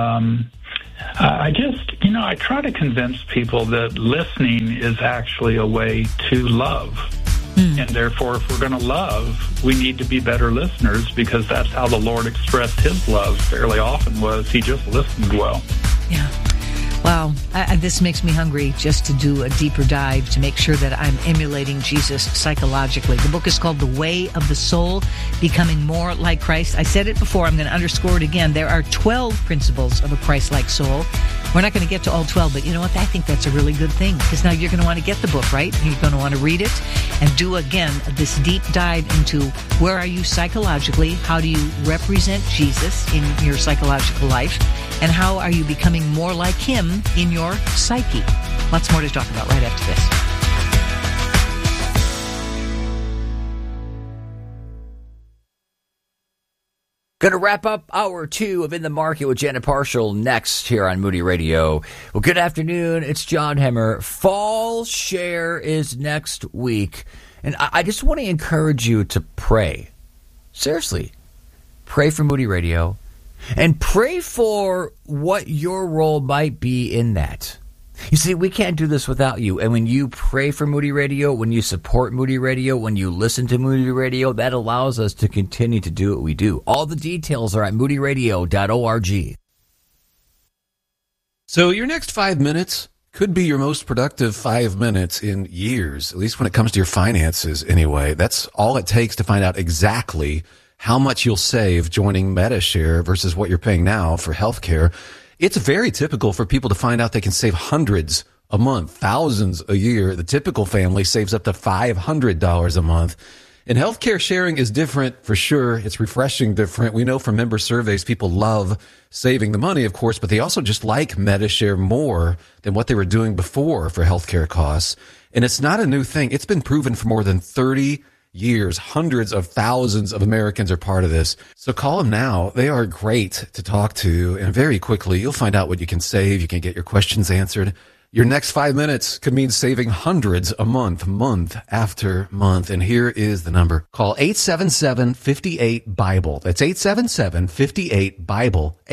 I try to convince people that listening is actually a way to love. And therefore, if we're going to love, we need to be better listeners, because that's how the Lord expressed his love fairly often, was he just listened well.
Yeah. Wow. This makes me hungry just to do a deeper dive to make sure that I'm emulating Jesus psychologically. The book is called The Way of the Soul, Becoming More Like Christ. I said it before. I'm going to underscore it again. There are 12 principles of a Christ-like soul. We're not going to get to all 12, but you know what? I think that's a really good thing, because now you're going to want to get the book, right? You're going to want to read it and do, again, this deep dive into where are you psychologically? How do you represent Jesus in your psychological life? And how are you becoming more like him in your psyche? Lots more to talk about right after this.
Going to wrap up hour 2 of In the Market with Janet Parshall next here on Moody Radio. Well, good afternoon. It's John Hemmer. Fall Share is next week. And I just want to encourage you to pray. Seriously. Pray for Moody Radio. And pray for what your role might be in that. You see, we can't do this without you. And when you pray for Moody Radio, when you support Moody Radio, when you listen to Moody Radio, that allows us to continue to do what we do. All the details are at moodyradio.org.
So your next 5 minutes could be your most productive 5 minutes in years, at least when it comes to your finances anyway. That's all it takes to find out exactly how much you'll save joining MediShare versus what you're paying now for healthcare. It's very typical for people to find out they can save hundreds a month, thousands a year. The typical family saves up to $500 a month. And healthcare sharing is different for sure. It's refreshing different. We know from member surveys, people love saving the money, of course, but they also just like MediShare more than what they were doing before for healthcare costs. And it's not a new thing. It's been proven for more than 30 years. Hundreds of thousands of Americans are part of this. So call them now. They are great to talk to. And very quickly, you'll find out what you can save. You can get your questions answered. Your next 5 minutes could mean saving hundreds a month, month after month. And here is the number. Call 877-58-BIBLE. That's 877-58-BIBLE.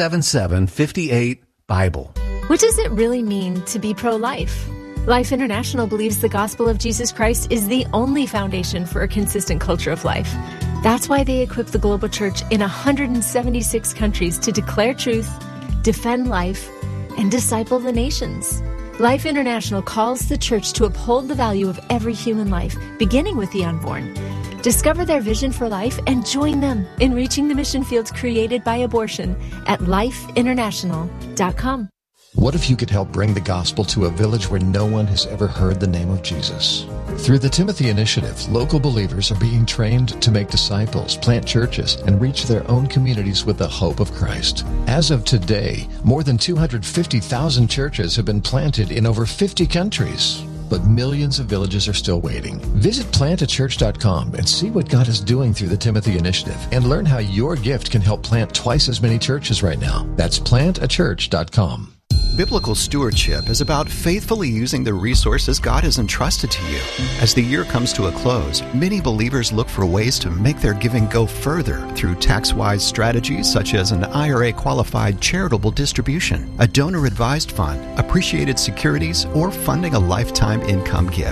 877-58-BIBLE.
What does it really mean to be pro-life? Life International believes the gospel of Jesus Christ is the only foundation for a consistent culture of life. That's why they equip the global church in 176 countries to declare truth, defend life, and disciple the nations. Life International calls the church to uphold the value of every human life, beginning with the unborn. Discover their vision for life and join them in reaching the mission fields created by abortion at lifeinternational.com.
What if you could help bring the gospel to a village where no one has ever heard the name of Jesus? Through the Timothy Initiative, local believers are being trained to make disciples, plant churches, and reach their own communities with the hope of Christ. As of today, more than 250,000 churches have been planted in over 50 countries. But millions of villages are still waiting. Visit plantachurch.com and see what God is doing through the Timothy Initiative and learn how your gift can help plant twice as many churches right now. That's plantachurch.com.
Biblical stewardship is about faithfully using the resources God has entrusted to you. As the year comes to a close, many believers look for ways to make their giving go further through tax-wise strategies such as an IRA-qualified charitable distribution, a donor-advised fund, appreciated securities, or funding a lifetime income gift.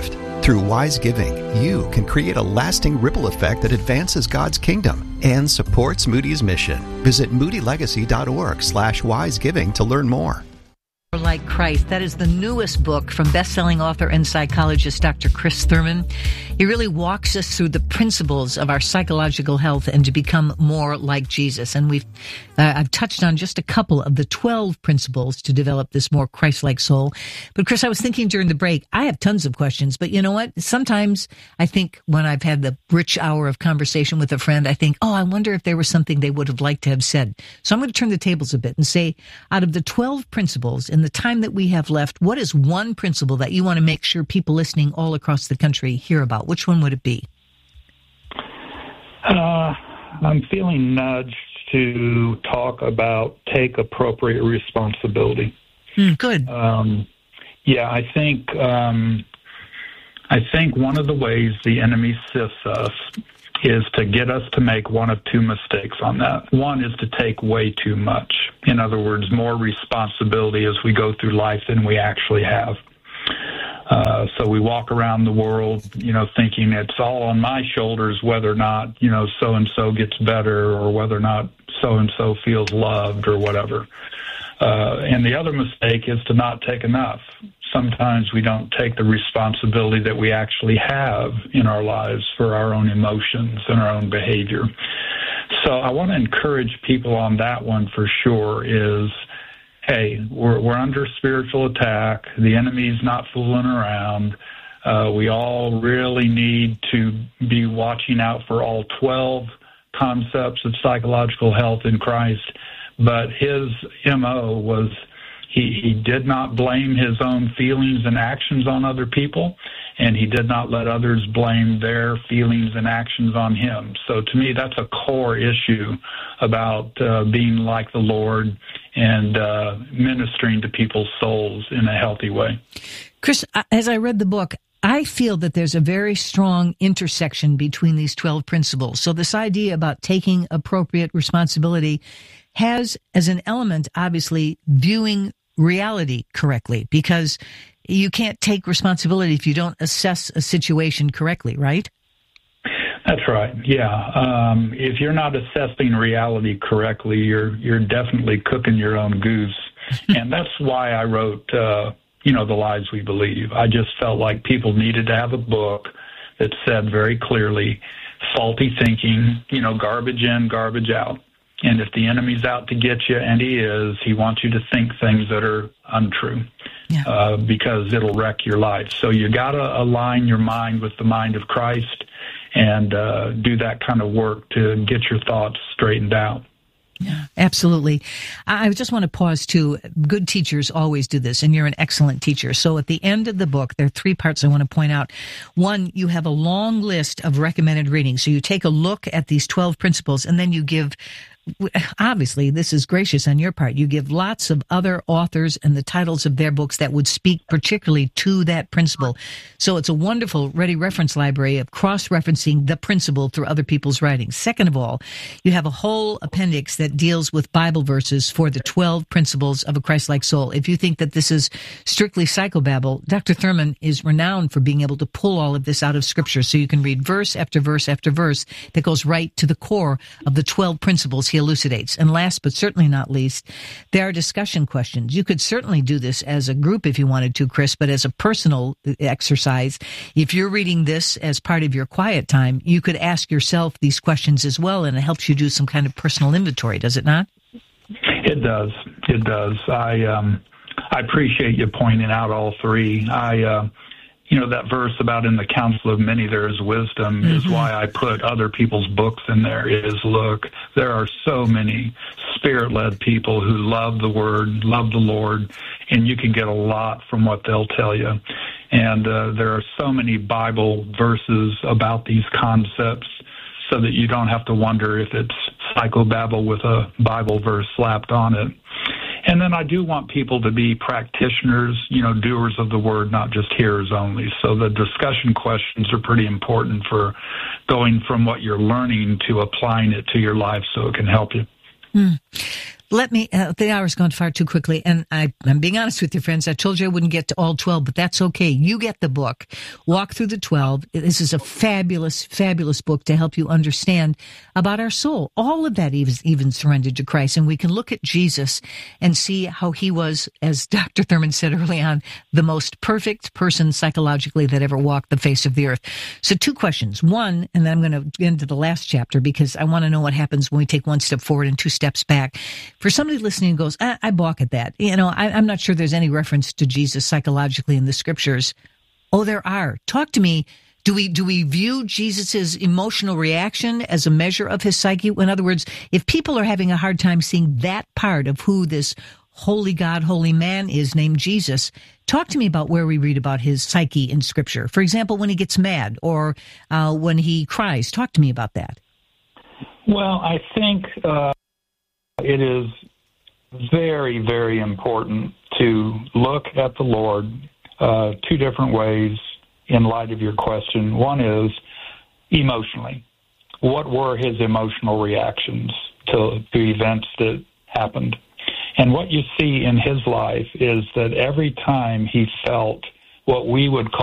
Through wise giving, you can create a lasting ripple effect that advances God's kingdom and supports Moody's mission. Visit moodylegacy.org/wisegiving to learn more.
Like Christ. That is the newest book from best-selling author and psychologist Dr. Chris Thurman. He really walks us through the principles of our psychological health and to become more like Jesus. And I've touched on just a couple of the 12 principles to develop this more Christ-like soul. But Chris, I was thinking during the break, I have tons of questions, but you know what? Sometimes I think when I've had the rich hour of conversation with a friend, I think, I wonder if there was something they would have liked to have said. So I'm going to turn the tables a bit and say, out of the 12 principles in the time that we have left, what is one principle that you want to make sure people listening all across the country hear about? Which one would it be?
I'm feeling nudged to talk about take appropriate responsibility.
Good.
I think one of the ways the enemy sifts us is to get us to make one of two mistakes on that. One is to take way too much. In other words, more responsibility as we go through life than we actually have. So we walk around the world, thinking it's all on my shoulders whether or not, so-and-so gets better or whether or not so-and-so feels loved or whatever. And the other mistake is to not take enough. Sometimes we don't take the responsibility that we actually have in our lives for our own emotions and our own behavior. So I want to encourage people on that one for sure is, hey, we're under spiritual attack. The enemy's not fooling around. We all really need to be watching out for all 12 concepts of psychological health in Christ. But his MO was he did not blame his own feelings and actions on other people, and he did not let others blame their feelings and actions on him. So to me, that's a core issue about being like the Lord and ministering to people's souls in a healthy way.
Chris, as I read the book, I feel that there's a very strong intersection between these 12 principles. So this idea about taking appropriate responsibility has as an element, obviously, viewing reality correctly, because you can't take responsibility if you don't assess a situation correctly, right?
That's right. Yeah. If you're not assessing reality correctly, you're definitely cooking your own goose. And that's why I wrote, The Lies We Believe. I just felt like people needed to have a book that said very clearly, faulty thinking, garbage in, garbage out. And if the enemy's out to get you, and he is, he wants you to think things that are untrue, because it'll wreck your life. So you got to align your mind with the mind of Christ and do that kind of work to get your thoughts straightened out.
Yeah, absolutely. I just want to pause too. Good teachers always do this, and you're an excellent teacher. So at the end of the book, there are 3 parts I want to point out. One, you have a long list of recommended readings. So you take a look at these 12 principles, and then you give, obviously, this is gracious on your part, you give lots of other authors and the titles of their books that would speak particularly to that principle. So it's a wonderful ready reference library of cross-referencing the principle through other people's writings. Second of all, you have a whole appendix that deals with Bible verses for the 12 principles of a Christ-like soul. If you think that this is strictly psychobabble, Dr. Thurman is renowned for being able to pull all of this out of Scripture. So you can read verse after verse after verse that goes right to the core of the 12 principles he elucidates. And last but certainly not least, there are discussion questions. You could certainly do this as a group if you wanted to, Chris, but as a personal exercise, if you're reading this as part of your quiet time, you could ask yourself these questions as well, and it helps you do some kind of personal inventory, does it not?
It does. It does. I appreciate you pointing out all 3. That verse about in the counsel of many there is wisdom is why I put other people's books in there. Is look, there are so many Spirit-led people who love the Word, love the Lord, and you can get a lot from what they'll tell you. And there are so many Bible verses about these concepts so that you don't have to wonder if it's psychobabble with a Bible verse slapped on it. And then I do want people to be practitioners, doers of the word, not just hearers only. So the discussion questions are pretty important for going from what you're learning to applying it to your life so it can help you.
Let me, the hour's gone far too quickly, and I'm being honest with you, friends. I told you I wouldn't get to all 12, but that's okay. You get the book. Walk Through the 12. This is a fabulous, fabulous book to help you understand about our soul. All of that even surrendered to Christ, and we can look at Jesus and see how he was, as Dr. Thurman said early on, the most perfect person psychologically that ever walked the face of the earth. So 2 questions. One, and then I'm going to get into the last chapter because I want to know what happens when we take 1 step forward and 2 steps back. For somebody listening who goes, I balk at that. I'm not sure there's any reference to Jesus psychologically in the scriptures. Oh, there are. Talk to me. Do we view Jesus's emotional reaction as a measure of his psyche? In other words, if people are having a hard time seeing that part of who this holy God, holy man is named Jesus, talk to me about where we read about his psyche in scripture. For example, when he gets mad or when he cries. Talk to me about that.
Well, I think it is very, very important to look at the Lord 2 different ways in light of your question. One is emotionally. What were his emotional reactions to the events that happened? And what you see in his life is that every time he felt what we would call